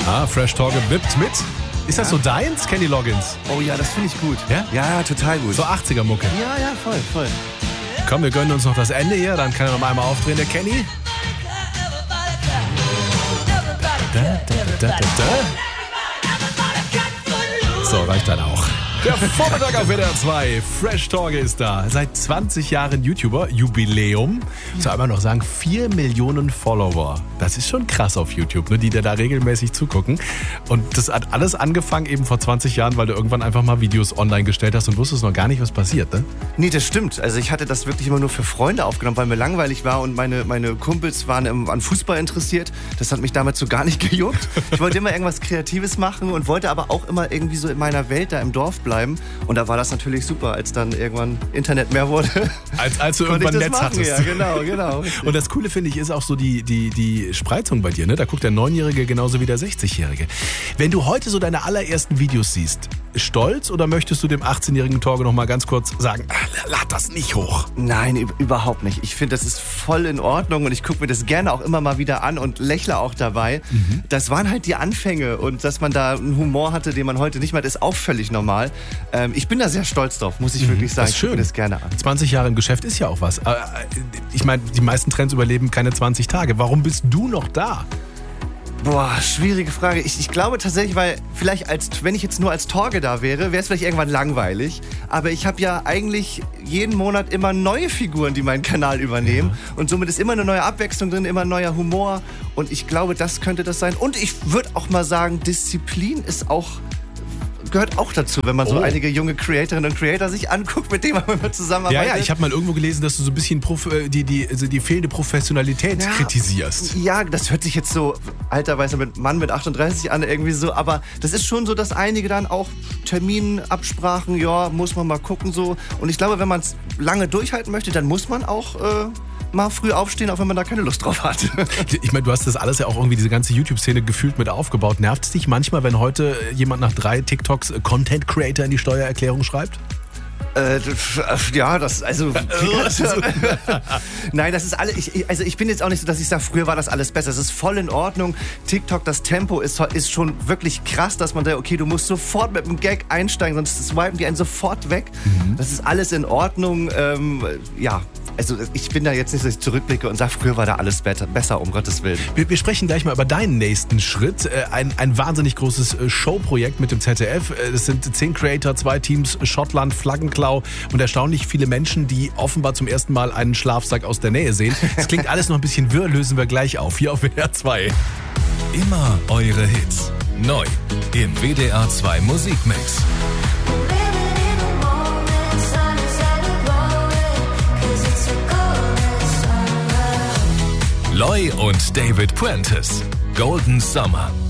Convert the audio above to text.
Fresh Torge wippt mit. Ist das so deins, Kenny Loggins? Oh ja, das finde ich gut. Ja? Ja, total gut. So 80er-Mucke. Ja, voll. Komm, wir gönnen uns noch das Ende hier, dann kann er noch einmal aufdrehen, der Kenny. So, reicht dann auch. Der Vormittag auf WDR 2. Fresh Torge ist da. Seit 20 Jahren YouTuber. Jubiläum. Soll aber noch sagen, 4 Millionen Follower. Das ist schon krass auf YouTube, ne, die dir da regelmäßig zugucken. Und das hat alles angefangen eben vor 20 Jahren, weil du irgendwann einfach mal Videos online gestellt hast und wusstest noch gar nicht, was passiert, ne? Nee, das stimmt. Also ich hatte das wirklich immer nur für Freunde aufgenommen, weil mir langweilig war und meine Kumpels waren an Fußball interessiert. Das hat mich damals so gar nicht gejuckt. Ich wollte immer irgendwas Kreatives machen und wollte aber auch immer irgendwie so in meiner Welt da im Dorf bleiben. Und da war das natürlich super, als dann irgendwann Internet mehr wurde. Als du irgendwann Netz hattest. Ja, genau. Und das Coole finde ich ist auch so die Spreizung bei dir, ne? Da guckt der 9-Jährige genauso wie der 60-Jährige. Wenn du heute so deine allerersten Videos siehst, stolz oder möchtest du dem 18-jährigen Torge noch mal ganz kurz sagen, lad das nicht hoch? Nein, überhaupt nicht. Ich finde, das ist voll in Ordnung und ich gucke mir das gerne auch immer mal wieder an und lächle auch dabei. Das waren halt die Anfänge und dass man da einen Humor hatte, den man heute nicht mehr hat, ist auch völlig normal. Ich bin da sehr stolz drauf, muss ich wirklich sagen. Das ist schön. Ich gucke mir das gerne an. 20 Jahre im Geschäft ist ja auch was. Ich meine, die meisten Trends überleben keine 20 Tage. Warum bist du noch da? Boah, schwierige Frage. Ich glaube tatsächlich, weil vielleicht wenn ich jetzt nur als Torge da wäre, wäre es vielleicht irgendwann langweilig. Aber ich habe ja eigentlich jeden Monat immer neue Figuren, die meinen Kanal übernehmen. Ja. Und somit ist immer eine neue Abwechslung drin, immer ein neuer Humor. Und ich glaube, das könnte das sein. Und ich würde auch mal sagen, Disziplin gehört auch dazu, wenn man so einige junge Creatorinnen und Creator sich anguckt, mit denen man zusammenarbeitet. Ja, ich habe mal irgendwo gelesen, dass du so ein bisschen die fehlende Professionalität kritisierst. Ja, das hört sich jetzt so alterweise mit Mann mit 38 an irgendwie so, aber das ist schon so, dass einige dann auch Terminabsprachen, muss man mal gucken so. Und ich glaube, wenn man es lange durchhalten möchte, dann muss man auch mal früh aufstehen, auch wenn man da keine Lust drauf hat. Ich meine, du hast das alles ja auch irgendwie, diese ganze YouTube-Szene gefühlt mit aufgebaut. Nervt es dich manchmal, wenn heute jemand nach 3 TikToks Content Creator in die Steuererklärung schreibt? Nein, das ist alles. Ich bin jetzt auch nicht so, dass ich sage, früher war das alles besser. Es ist voll in Ordnung. TikTok, das Tempo ist schon wirklich krass, dass man da, okay, du musst sofort mit einem Gag einsteigen, sonst swipen die einen sofort weg. Das ist alles in Ordnung. Also ich bin da jetzt nicht, dass ich zurückblicke und sage, früher war da alles besser, um Gottes Willen. Wir sprechen gleich mal über deinen nächsten Schritt. Ein wahnsinnig großes Showprojekt mit dem ZDF. Es sind 10 Creator, 2 Teams, Schottland, Flaggenklau und erstaunlich viele Menschen, die offenbar zum ersten Mal einen Schlafsack aus der Nähe sehen. Das klingt alles noch ein bisschen wirr, lösen wir gleich auf. Hier auf WDR 2. Immer eure Hits. Neu im WDR 2 Musikmix. Loy und David Prentice. Golden Summer.